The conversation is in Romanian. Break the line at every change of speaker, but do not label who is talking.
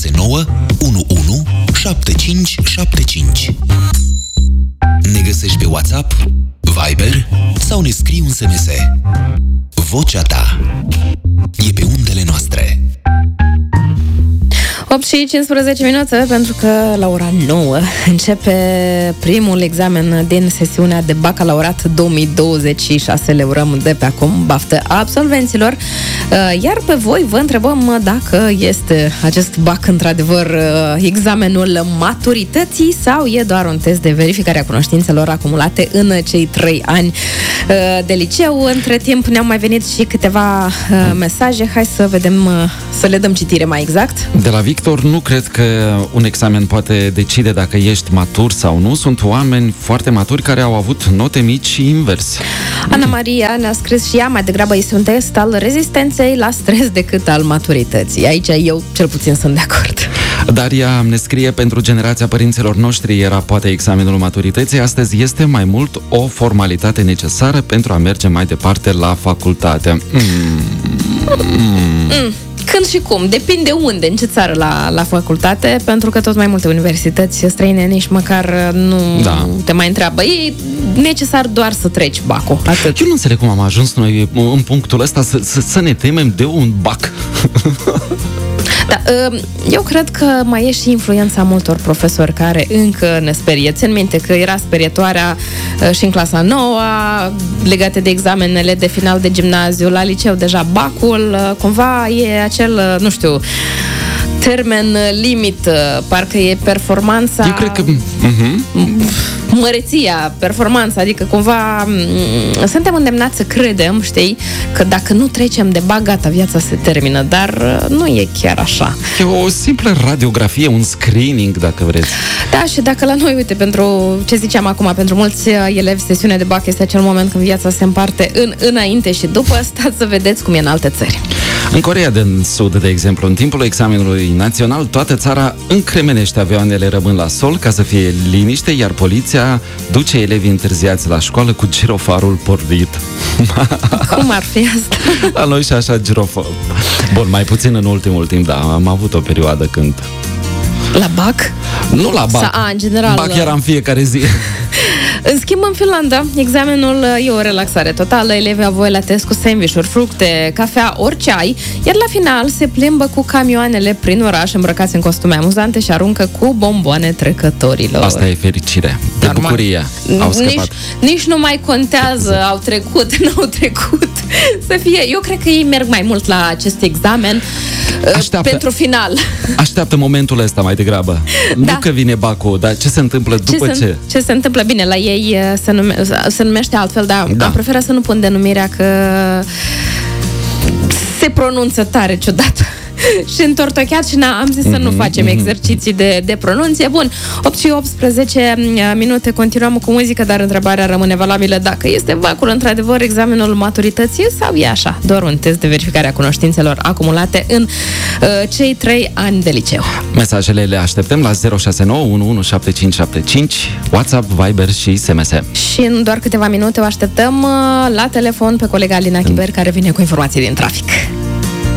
069 11 7575. Ne găsești pe WhatsApp, Viber sau ne scrii un SMS. Vocea ta e pe undele noastre.
8 și 15 minute, pentru că la ora 9 începe primul examen din sesiunea de bacalaureat 2026. Le urăm de pe acum baftă absolvenților. Iar pe voi vă întrebăm dacă este acest bac într-adevăr examenul maturității sau e doar un test de verificare a cunoștințelor acumulate în cei 3 ani de liceu. Între timp ne-au mai venit și câteva mesaje. Hai să vedem, să le dăm citire mai exact.
De la Victor, nu cred că un examen poate decide dacă ești matur sau nu. Sunt oameni foarte maturi care au avut note mici și invers.
Ana Maria ne-a scris și ea, mai degrabă este un test al rezistenței la stres decât al maturității. Aici eu cel puțin sunt de acord.
Daria ne scrie: pentru generația părinților noștri era poate examenul maturității, astăzi este mai mult o formalitate necesară pentru a merge mai departe la facultate.
Când și cum, depinde unde, în ce țară la facultate, pentru că tot mai multe universități străine nici măcar nu te mai întreabă. E necesar doar să treci bacul, atât.
Eu nu înțeleg cum am ajuns noi în punctul ăsta să ne temem de un bac.
Da, eu cred că mai e și influența multor profesori care încă ne sperie. Țin minte că era sperietoarea și în clasa 9 legate de examenele de final de gimnaziu, la liceu deja bacul, cumva e acel, nu știu, termen limit, parcă e performanța.
Eu cred că
măreția, performanța, adică cumva suntem îndemnați să credem, știi, că dacă nu trecem de bac, gata, viața se termină, dar nu e chiar așa.
E o simplă radiografie, un screening, dacă vreți.
Da, și dacă la noi, uite, pentru ce ziceam acum, pentru mulți elevi, sesiunea de bac este acel moment când viața se împarte în înainte și după, stați să vedeți cum e în alte țări.
În Coreea de Sud, de exemplu, în timpul examenului național, toată țara încremenește, avioanele rămân la sol ca să fie liniște, iar poliția duce elevii întârziați la școală cu girofarul pornit.
Cum ar fi asta?
La noi și așa girofar. Bun, mai puțin în ultimul timp, da, am avut o perioadă când...
La bac?
Nu la bac.
În general.
Bac era în fiecare zi.
În schimb, în Finlanda, examenul e o relaxare totală. Elevii au voie la test cu sandvișuri, fructe, cafea, ori ceai, iar la final se plimbă cu camioanele prin oraș îmbrăcați în costume amuzante și aruncă cu bomboane trecătorilor.
Asta e fericire. De bucurie. Au scăpat.
Nici nu mai contează, au trecut, n-au trecut. Să fie. Eu cred că ei merg mai mult la acest examen pentru final.
Așteaptă momentul ăsta mai degrabă. Da. Nu că vine bacul, dar ce se întâmplă după ce?
Ce se întâmplă? Bine, la ei se numește altfel, dar am preferat să nu pun denumirea că se pronunță tare ciudat și întortocheat și am zis să nu facem exerciții de pronunție. Bun, 8 și 18 minute, continuăm cu muzică, dar întrebarea rămâne valabilă: dacă este bacul într-adevăr examenul maturității sau e așa, doar un test de verificare a cunoștințelor acumulate în cei 3 ani de liceu.
Mesajele le așteptăm la 069 117575, WhatsApp, Viber și SMS.
Și în doar câteva minute o așteptăm la telefon pe colega Alina Chiber, care vine cu informații din trafic.